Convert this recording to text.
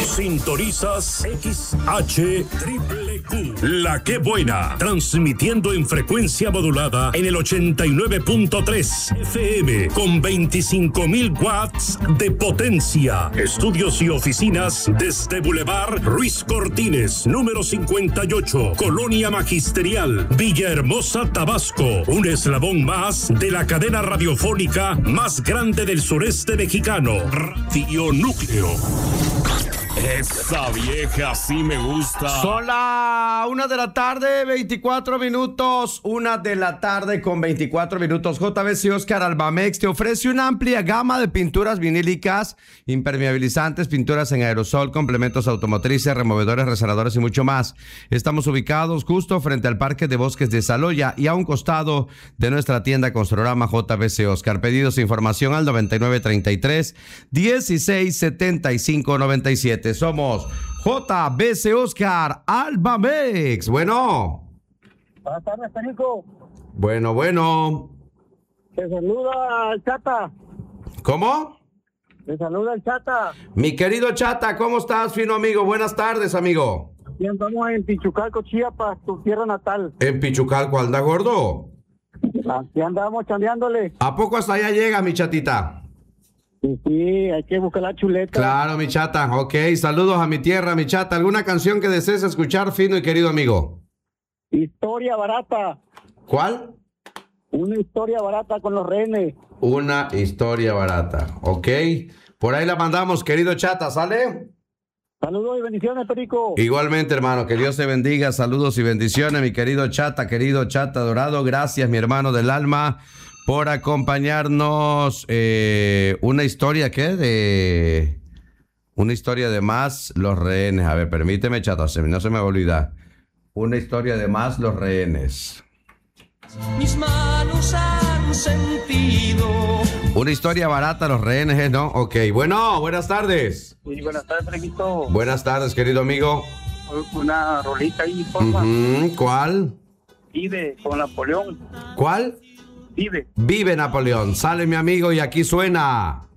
Sintonizas XH-Q, La Que Buena, transmitiendo en frecuencia modulada en el 89.3 FM con 25.000 watts de potencia. Estudios y oficinas desde Boulevard Ruiz Cortines, número 58, Colonia Magisterial, Villahermosa, Tabasco. Un eslabón más de la cadena radiofónica más grande del sureste mexicano, Radio Núcleo. Esa vieja sí me gusta. Son las 1 de la tarde, 24 minutos. 1 de la tarde con 24 minutos. JBC Oscar Albamex te ofrece una amplia gama de pinturas vinílicas, impermeabilizantes, pinturas en aerosol, complementos automotrices, removedores, resaladores y mucho más. Estamos ubicados justo frente al Parque de Bosques de Saloya y a un costado de nuestra tienda Construrama JBC Oscar. Pedidos e información al 9933 167597. Somos JBC Oscar Albamex. Bueno. Buenas tardes, Perico. Bueno. Te saluda el Chata. ¿Cómo? Te saluda el Chata. Mi querido Chata, ¿cómo estás, fino amigo? Buenas tardes, amigo. Aquí andamos en Pichucalco, Chiapas, tu tierra natal. ¿En Pichucalco anda gordo? Aquí andamos chambeándole. ¿A poco hasta allá llega, mi chatita? Sí, hay que buscar la chuleta. Claro, mi chata. Ok, saludos a mi tierra, mi chata. ¿Alguna canción que desees escuchar, fino y querido amigo? Historia barata. ¿Cuál? Una historia barata con los rehenes. Una historia barata. Ok. Por ahí la mandamos, querido chata, ¿sale? Saludos y bendiciones, Perico. Igualmente, hermano, que Dios te bendiga. Saludos y bendiciones, mi querido chata dorado. Gracias, mi hermano del alma, por acompañarnos. Una historia, ¿qué? Una historia de más los rehenes. A ver, permíteme, chata, no se me va a olvidar. Una historia de más los rehenes. Mis manos han sentido. Una historia barata los rehenes, ¿no? Ok, bueno, buenas tardes. Sí, buenas tardes, Periquito. Buenas tardes, querido amigo. Una rolita ahí, porfa. ¿Cuál? Vive con Napoleón. ¿Cuál? Vive. Vive Napoleón. Sale mi amigo y aquí suena.